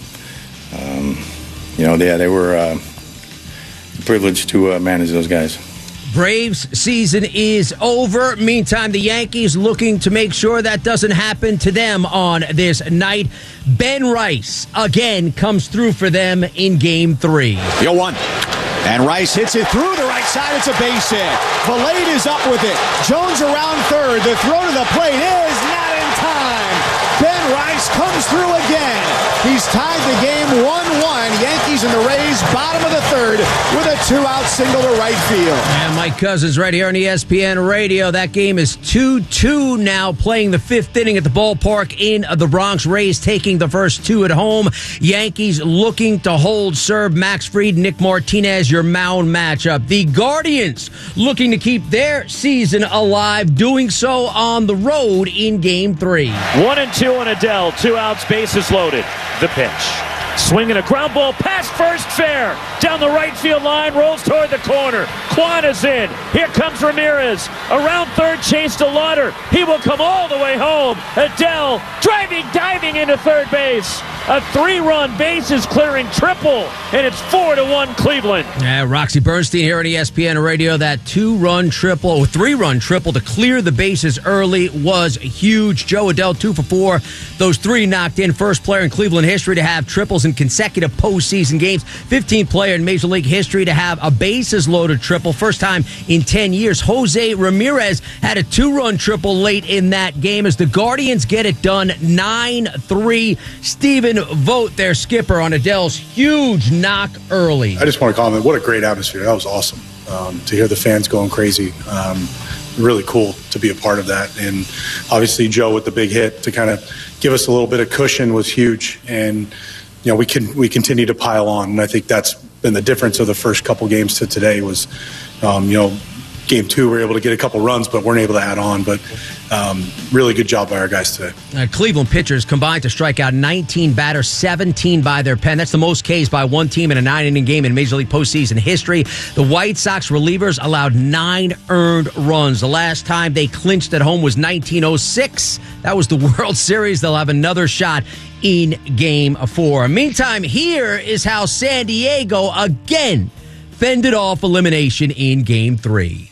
They were privileged to manage those guys. Braves season is over. Meantime, the Yankees looking to make sure that doesn't happen to them on this night. Ben Rice again comes through for them in Game 3. 0-1. And Rice hits it through the right side. It's a base hit. Valade is up with it. Jones around third. The throw to the plate is not in time. Ben Rice comes through again. He's tied the game 1-1. Yankees and the Rays, bottom of the 3rd, with a 2-out single to right field. And Mike Cousins right here on ESPN Radio. That game is 2-2 now, playing the 5th inning at the ballpark in the Bronx. Rays taking the first 2 at home. Yankees looking to hold serve. Max Fried, Nick Martinez, your mound matchup. The Guardians looking to keep their season alive, doing so on the road in Game 3. 1-2 on Adele. 2 outs, bases loaded. The pitch. Swinging a ground ball past first, fair. Down the right field line, rolls toward the corner. Kwan is in. Here comes Ramirez. Around third, chase to Lauder. He will come all the way home. Adele driving, diving into third base. A 3-run bases clearing triple, and it's 4-1 Cleveland. Roxy Bernstein here on ESPN Radio. That 2-run triple, or 3-run triple to clear the bases early was huge. Joe Adele 2 for 4. Those 3 knocked in. First player in Cleveland history to have triples in consecutive postseason games. 15th player in Major League history to have a bases-loaded triple. First time in 10 years. Jose Ramirez had a 2-run triple late in that game as the Guardians get it done 9-3. Stephen Vogt, their skipper, on Adele's huge knock early. I just want to comment, what a great atmosphere. That was awesome to hear the fans going crazy. Really cool to be a part of that. And obviously Joe with the big hit to kind of give us a little bit of cushion was huge. And we continue to pile on, and I think that's been the difference of the first couple games to today was, Game 2 we were able to get a couple runs, but weren't able to add on. But really good job by our guys today. Cleveland pitchers combined to strike out 19 batters, 17 by their pen. That's the most Ks by one team in a 9-inning game in Major League postseason history. The White Sox relievers allowed 9 earned runs. The last time they clinched at home was 1906. That was the World Series. They'll have another shot in Game 4. Meantime, here is how San Diego again fended off elimination in Game 3.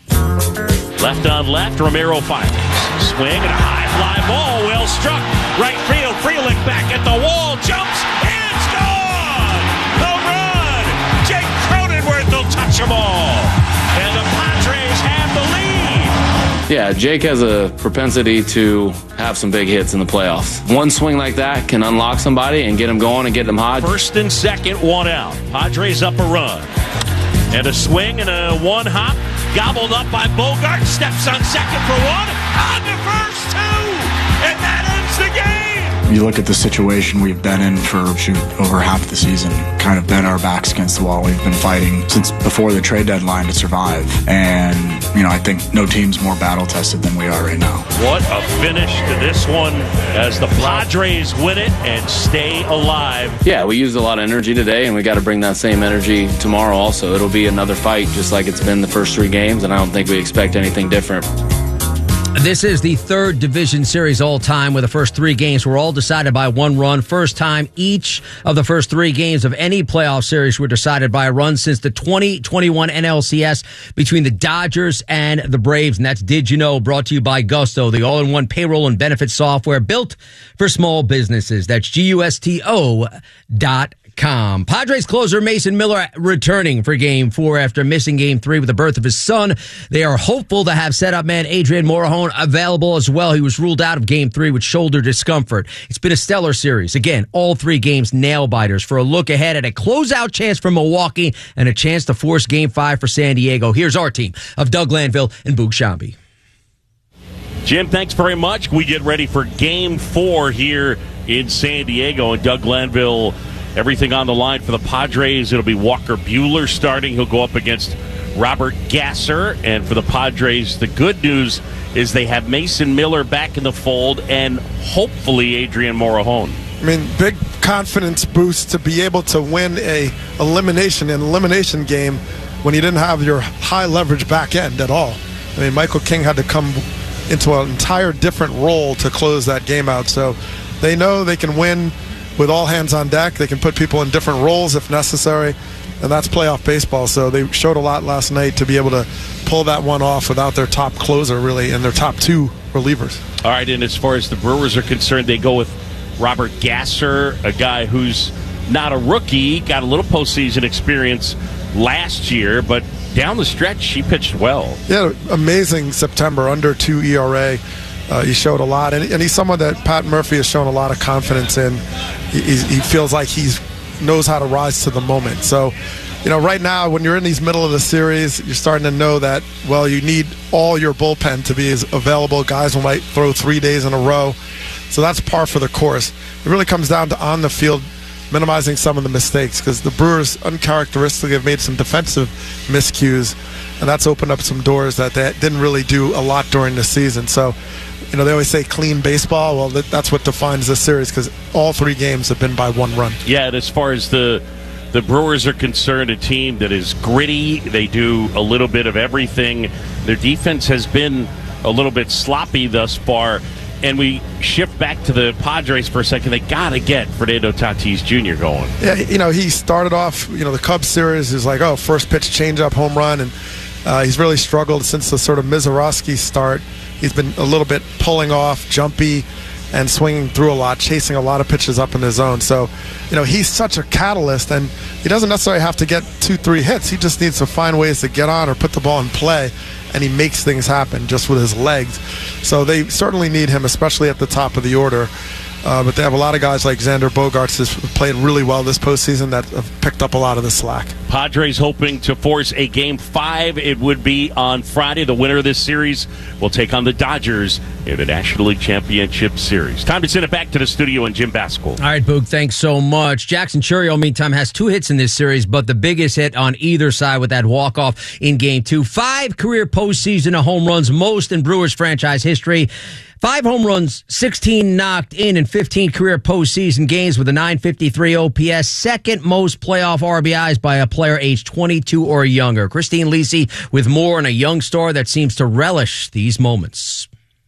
Left on left, Ramiro fires. Swing and a high fly ball, well struck. Right field, Frelick back at the wall, jumps, and it's gone! Home run! Jake Cronenworth will touch them all. And the Padres have the lead. Yeah, Jake has a propensity to have some big hits in the playoffs. One swing like that can unlock somebody and get them going and get them hot. First and second, 1 out. Padres up a run. And a swing and a 1 hop. Gobbled up by Bogart. Steps on second for one. On to first two. And that ends the game. You look at the situation we've been in for over half the season, kind of been our backs against the wall. We've been fighting since before the trade deadline to survive. And, I think no team's more battle-tested than we are right now. What a finish to this one as the Padres win it and stay alive. Yeah, we used a lot of energy today, and we got to bring that same energy tomorrow also. It'll be another fight just like it's been the first 3 games, and I don't think we expect anything different. This is the 3rd division series all time, where the first 3 games were all decided by 1 run. First time each of the first 3 games of any playoff series were decided by a run since the 2021 NLCS between the Dodgers and the Braves. And that's Did You Know, brought to you by Gusto, the all-in-one payroll and benefits software built for small businesses. That's GUSTO.com. Padres closer Mason Miller returning for Game 4 after missing Game 3 with the birth of his son. They are hopeful to have setup man Adrian Morejon available as well. He was ruled out of Game 3 with shoulder discomfort. It's been a stellar series. Again, all 3 games nail-biters. For a look ahead at a closeout chance for Milwaukee and a chance to force Game 5 for San Diego, here's our team of Doug Glanville and Boog Shambi. Jim, thanks very much. We get ready for Game 4 here in San Diego, and Doug Glanville, everything on the line for the Padres. It'll be Walker Buehler starting. He'll go up against Robert Gasser. And for the Padres, the good news is they have Mason Miller back in the fold and hopefully Adrian Morejon. I mean, big confidence boost to be able to win an elimination game when you didn't have your high leverage back end at all. I mean, Michael King had to come into an entire different role to close that game out. So they know they can win with all hands on deck. They can put people in different roles if necessary, and that's playoff baseball. So they showed a lot last night to be able to pull that one off without their top closer, really, and their top 2 relievers. All right, and as far as the Brewers are concerned, they go with Robert Gasser, a guy who's not a rookie, got a little postseason experience last year, but down the stretch, he pitched well. Yeah, amazing September, under 2 ERA. He showed a lot, and he's someone that Pat Murphy has shown a lot of confidence in. He feels like he knows how to rise to the moment. So, right now, when you're in these middle of the series, you're starting to know that, well, you need all your bullpen to be as available. Guys might throw 3 days in a row. So that's par for the course. It really comes down to on the field minimizing some of the mistakes, because the Brewers uncharacteristically have made some defensive miscues, and that's opened up some doors that they didn't really do a lot during the season. So, they always say clean baseball. Well, that's what defines this series, because all 3 games have been by 1 run. Yeah, and as far as the Brewers are concerned, a team that is gritty. They do a little bit of everything. Their defense has been a little bit sloppy thus far. And we shift back to the Padres for a second. They got to get Fernando Tatis Jr. going. Yeah, he started off, the Cubs series is like, first pitch changeup, home run, and he's really struggled since the sort of Mizorowski start. He's been a little bit pulling off, jumpy, and swinging through a lot, chasing a lot of pitches up in the zone. So, he's such a catalyst, and he doesn't necessarily have to get 2-3 hits. He just needs to find ways to get on or put the ball in play, and he makes things happen just with his legs. So they certainly need him, especially at the top of the order. But they have a lot of guys like Xander Bogaerts who's played really well this postseason that have picked up a lot of the slack. Padres hoping to force a Game 5. It would be on Friday. The winner of this series will take on the Dodgers in the National League Championship Series. Time to send it back to the studio and Jim Baskel. All right, Boog, thanks so much. Jackson Chourio, meantime, has 2 hits in this series, but the biggest hit on either side with that walk-off in Game 2. 5 career postseason home runs, most in Brewers franchise history. 5 home runs, 16 knocked in 15 career postseason games with a .953 OPS. Second most playoff RBIs by a player aged 22 or younger. Christine Lisi with more on a young star that seems to relish these moments.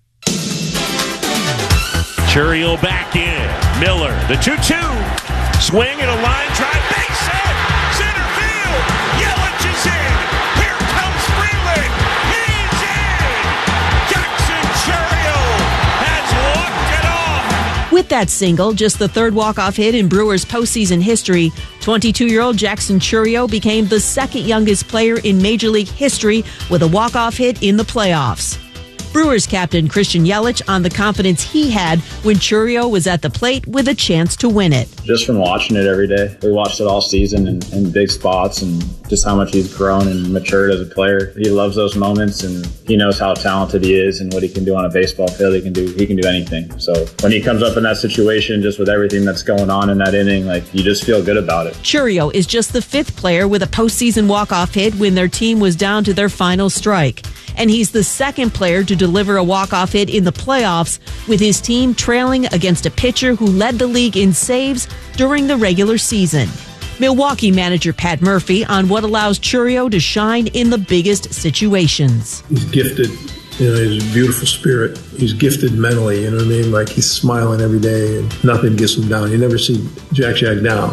Chourio back in. Miller, the 2-2. Swing and a line drive. Base hit. Center field. Yelich is in. Here comes Freeland. He's in. Jackson Chourio has walked it off. With that single, just the 3rd walk-off hit in Brewers postseason history, 22-year-old Jackson Chourio became the 2nd youngest player in Major League history with a walk-off hit in the playoffs. Brewers captain Christian Yelich on the confidence he had when Chourio was at the plate with a chance to win it. Just from watching it every day. We watched it all season in big spots, and just how much he's grown and matured as a player. He loves those moments, and he knows how talented he is and what he can do on a baseball field. He can do anything. So when he comes up in that situation, just with everything that's going on in that inning, like, you just feel good about it. Chourio is just the 5th player with a postseason walk-off hit when their team was down to their final strike. And he's the 2nd player to deliver a walk-off hit in the playoffs, with his team trailing against a pitcher who led the league in saves during the regular season. Milwaukee manager Pat Murphy on what allows Chourio to shine in the biggest situations. He's gifted. You know, he's a beautiful spirit. He's gifted mentally, you know what I mean? Like, he's smiling every day and nothing gets him down. You never see Jack down.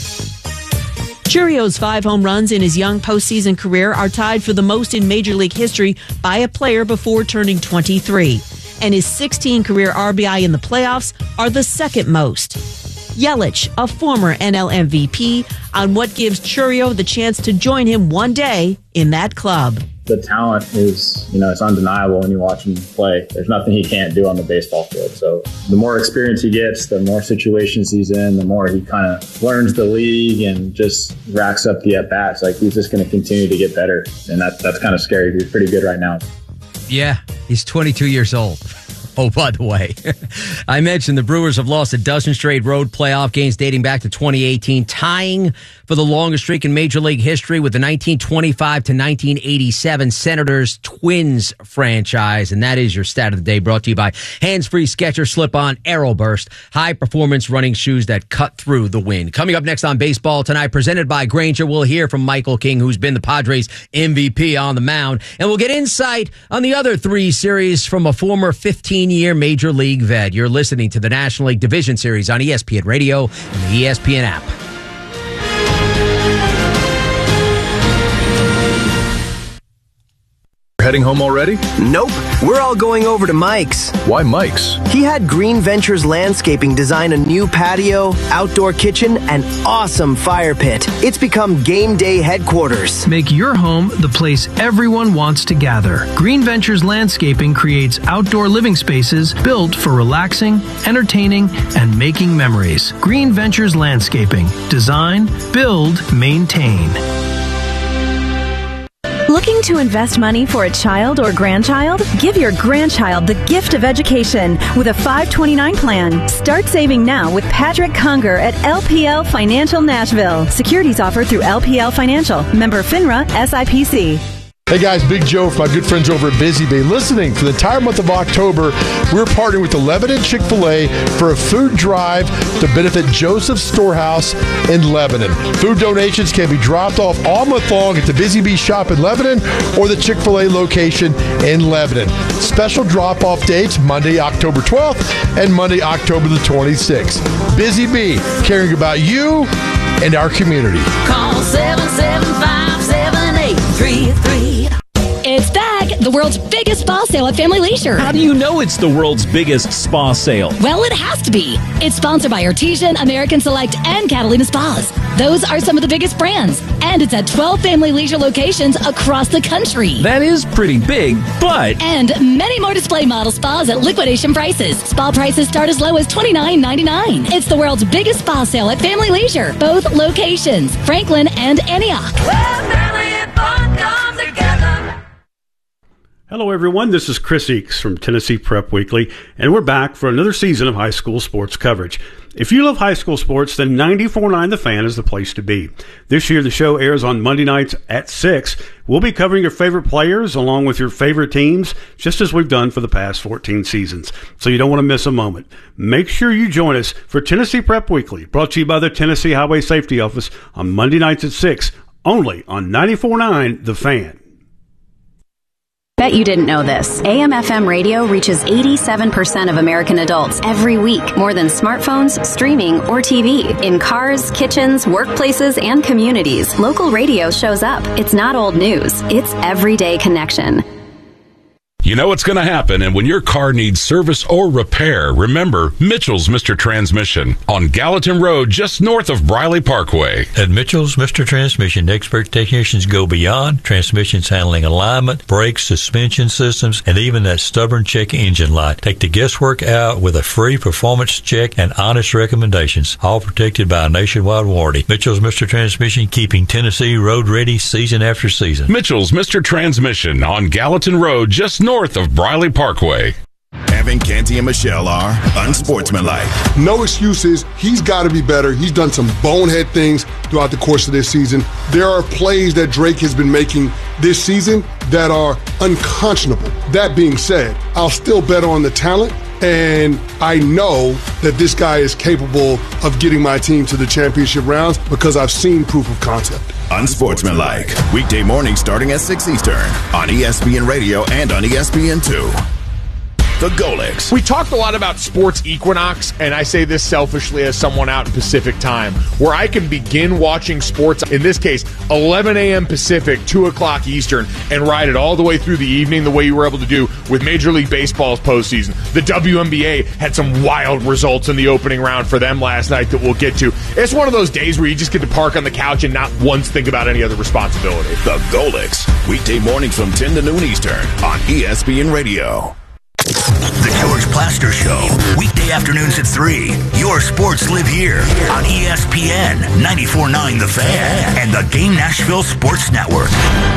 Chourio's 5 home runs in his young postseason career are tied for the most in Major League history by a player before turning 23. And his 16 career RBI in the playoffs are the 2nd most. Yelich, a former NL MVP, on what gives Chourio the chance to join him one day in that club. The talent is, it's undeniable when you watch him play. There's nothing he can't do on the baseball field. So the more experience he gets, the more situations he's in, the more he kind of learns the league and just racks up the at-bats. Like, he's just going to continue to get better. And that's kind of scary. He's pretty good right now. Yeah, he's 22 years old. Oh, by the way, I mentioned the Brewers have lost a dozen straight road playoff games dating back to 2018, tying for the longest streak in Major League history with the 1925 to 1987 Senators Twins franchise. And that is your stat of the day, brought to you by Hands-Free Skechers Slip-On Aeroburst, high-performance running shoes that cut through the wind. Coming up next on Baseball Tonight, presented by Grainger, we'll hear from Michael King, who's been the Padres MVP on the mound. And we'll get insight on the other 3 series from a former 15-year Major League vet. You're listening to the National League Division Series on ESPN Radio and the ESPN app. Heading home already? Nope. We're all going over to Mike's. Why Mike's? He had Green Ventures Landscaping design a new patio, outdoor kitchen, and awesome fire pit. It's become game day headquarters. Make your home the place everyone wants to gather. Green Ventures Landscaping creates outdoor living spaces built for relaxing, entertaining, and making memories. Green Ventures Landscaping. Design, build, maintain. Looking to invest money for a child or grandchild? Give your grandchild the gift of education with a 529 plan. Start saving now with Patrick Conger at LPL Financial Nashville. Securities offered through LPL Financial. Member FINRA SIPC. Hey guys, Big Joe from my good friends over at Busy Bee. Listening for the entire month of October, we're partnering with the Lebanon Chick-fil-A for a food drive to benefit Joseph's Storehouse in Lebanon. Food donations can be dropped off all month long at the Busy Bee shop in Lebanon or the Chick-fil-A location in Lebanon. Special drop-off dates, Monday, October 12th and Monday, October the 26th. Busy Bee, caring about you and our community. Call 775-7833. It's back! The world's biggest spa sale at Family Leisure. How do you know it's the world's biggest spa sale? Well, it has to be. It's sponsored by Artesian, American Select, and Catalina Spas. Those are some of the biggest brands. And it's at 12 Family Leisure locations across the country. That is pretty big, but... And many more display model spas at liquidation prices. Spa prices start as low as $29.99. It's the world's biggest spa sale at Family Leisure. Both locations, Franklin and Antioch. Where family and fun come together. Hello, everyone. This is Chris Eakes from Tennessee Prep Weekly, and we're back for another season of high school sports coverage. If you love high school sports, then 94.9 The Fan is the place to be. This year, the show airs on Monday nights at 6. We'll be covering your favorite players along with your favorite teams, just as we've done for the past 14 seasons. So you don't want to miss a moment. Make sure you join us for Tennessee Prep Weekly, brought to you by the Tennessee Highway Safety Office on Monday nights at 6, only on 94.9 The Fan. Bet you didn't know this. AM/FM radio reaches 87% of American adults every week, more than smartphones, streaming, or TV. In cars, kitchens, workplaces, and communities, local radio shows up. It's not old news. It's everyday connection. You know what's going to happen, and when your car needs service or repair, remember Mitchell's Mr. Transmission on Gallatin Road, just north of Briley Parkway. At Mitchell's Mr. Transmission, expert technicians go beyond transmissions handling alignment, brakes, suspension systems, and even that stubborn check engine light. Take the guesswork out with a free performance check and honest recommendations, all protected by a nationwide warranty. Mitchell's Mr. Transmission, keeping Tennessee road ready season after season. Mitchell's Mr. Transmission on Gallatin Road, just north of Briley Parkway. Evan, Canty, and Michelle are unsportsmanlike. No excuses. He's got to be better. He's done some bonehead things throughout the course of this season. There are plays that Drake has been making this season that are unconscionable. That being said, I'll still bet on the talent, and I know that this guy is capable of getting my team to the championship rounds because I've seen proof of concept. Unsportsmanlike. Weekday mornings starting at 6 Eastern on ESPN Radio and on ESPN2. The Golics. We talked a lot about sports equinox, and I say this selfishly as someone out in Pacific time, where I can begin watching sports, in this case, 11 a.m. Pacific, 2 o'clock Eastern, and ride it all the way through the evening the way you were able to do with Major League Baseball's postseason. The WNBA had some wild results in the opening round for them last night that we'll get to. It's one of those days where you just get to park on the couch and not once think about any other responsibility. The Golics. Weekday mornings from 10 to noon Eastern on ESPN Radio. The George Plaster Show, weekday afternoons at 3. Your sports live here on ESPN 94.9 The Fan and the Game Nashville Sports Network.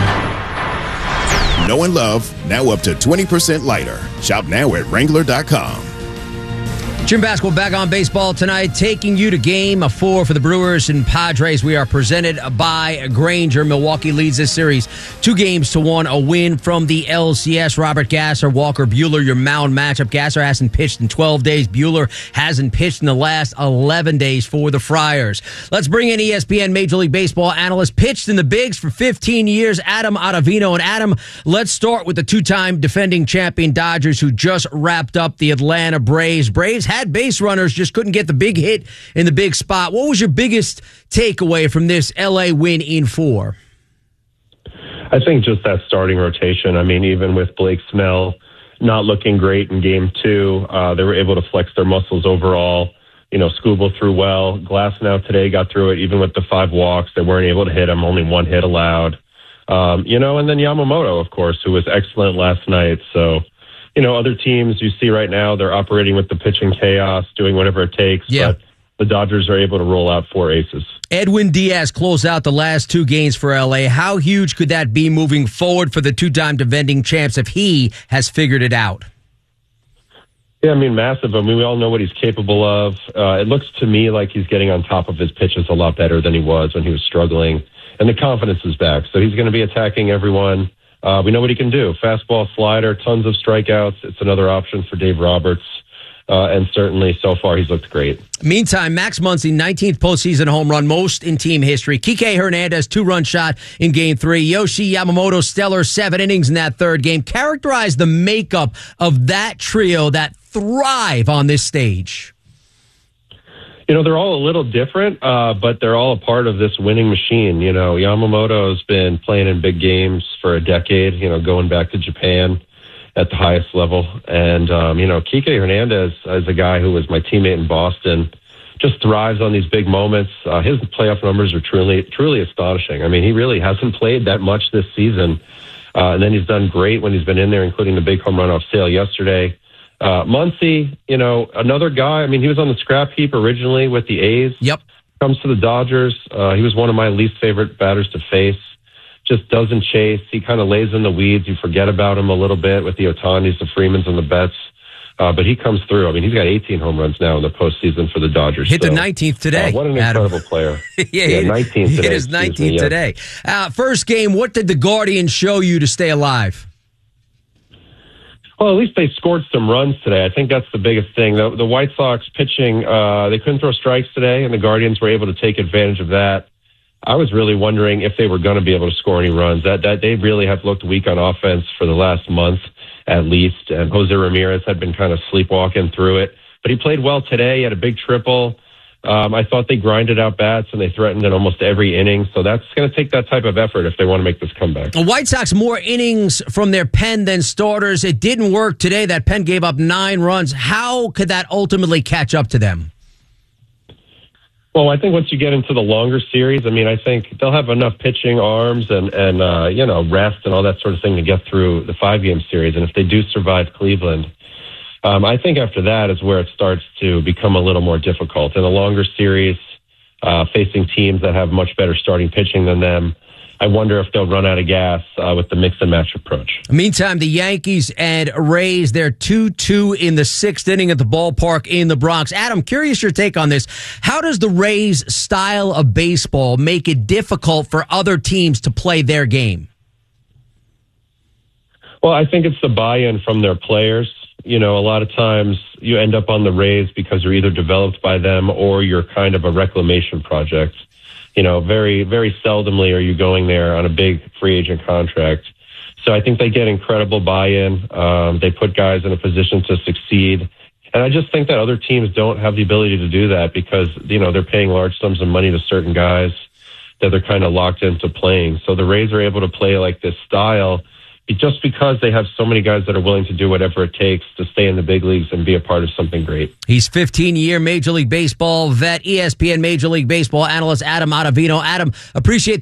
Know and Love, now up to 20% lighter. Shop now at Wrangler.com. Jim Basketball back on baseball tonight, taking you to Game 4 for the Brewers and Padres. We are presented by Grainger. Milwaukee leads this series 2-1, a win from the LCS. Robert Gasser, Walker Buehler, your mound matchup. Gasser hasn't pitched in 12 days. Buehler hasn't pitched in the last 11 days for the Friars. Let's bring in ESPN Major League Baseball analyst, pitched in the bigs for 15 years, Adam Ottavino. And Adam, let's start with the two-time defending champion Dodgers, who just wrapped up the Atlanta Braves. Braves had base runners, just couldn't get the big hit in the big spot. What was your biggest takeaway from this LA win in 4? I think just that starting rotation. I mean, even with Blake Snell not looking great in Game 2, they were able to flex their muscles overall. You know, Skubal threw well. Glasnow today got through it, even with the 5 walks. They weren't able to hit him, only 1 hit allowed. And then Yamamoto, of course, who was excellent last night. So, other teams you see right now, they're operating with the pitching chaos, doing whatever it takes. Yeah. But the Dodgers are able to roll out 4 aces. Edwin Diaz closed out the last 2 games for LA. How huge could that be moving forward for the two-time defending champs if he has figured it out? Yeah, I mean, massive. I mean, we all know what he's capable of. It looks to me like he's getting on top of his pitches a lot better than he was when he was struggling. And the confidence is back. So he's going to be attacking everyone. We know what he can do. Fastball, slider, tons of strikeouts. It's another option for Dave Roberts. And certainly, so far, he's looked great. Meantime, Max Muncy, 19th postseason home run, most in team history. Kike Hernandez, 2-run shot in Game 3. Yoshi Yamamoto, stellar 7 innings in that third game. Characterize the makeup of that trio that thrive on this stage. They're all a little different, but they're all a part of this winning machine. Yamamoto has been playing in big games for a decade, going back to Japan at the highest level. And, Kike Hernandez is a guy who was my teammate in Boston, just thrives on these big moments. His playoff numbers are truly astonishing. I mean, he really hasn't played that much this season. And then he's done great when he's been in there, including the big home run off Sale yesterday. Muncy, another guy. I mean, he was on the scrap heap originally with the A's. Yep. Comes to the Dodgers. He was one of my least favorite batters to face. Just doesn't chase. He kind of lays in the weeds. You forget about him a little bit with the Otanis, the Freemans, and the Betts. But he comes through. I mean, he's got 18 home runs now in the postseason for the Dodgers. Hit the 19th today. What an incredible player. yeah, 19th today. It is 19th today. First game, what did the Guardians show you to stay alive? Well, at least they scored some runs today. I think that's the biggest thing. The White Sox pitching, they couldn't throw strikes today, and the Guardians were able to take advantage of that. I was really wondering if they were going to be able to score any runs. That they really have looked weak on offense for the last month at least, and Jose Ramirez had been kind of sleepwalking through it. But he played well today. He had a big triple. I thought they grinded out bats and they threatened in almost every inning. So that's going to take that type of effort if they want to make this comeback. The White Sox more innings from their pen than starters. It didn't work today. That pen gave up 9 runs. How could that ultimately catch up to them? Well, I think once you get into the longer series, I think they'll have enough pitching arms and rest and all that sort of thing to get through the 5-game series. And if they do survive Cleveland, I think after that is where it starts to become a little more difficult. In a longer series, facing teams that have much better starting pitching than them, I wonder if they'll run out of gas with the mix and match approach. Meantime, the Yankees and Rays, they're 2-2 in the 6th inning at the ballpark in the Bronx. Adam, curious your take on this. How does the Rays' style of baseball make it difficult for other teams to play their game? Well, I think it's the buy-in from their players. A lot of times you end up on the Rays because you're either developed by them or you're kind of a reclamation project. Very, very seldomly are you going there on a big free agent contract. So I think they get incredible buy-in. They put guys in a position to succeed. And I just think that other teams don't have the ability to do that because, they're paying large sums of money to certain guys that they're kind of locked into playing. So the Rays are able to play like this style just because they have so many guys that are willing to do whatever it takes to stay in the big leagues and be a part of something great. He's 15-year Major League Baseball vet, ESPN Major League Baseball analyst Adam Ottavino. Adam, appreciate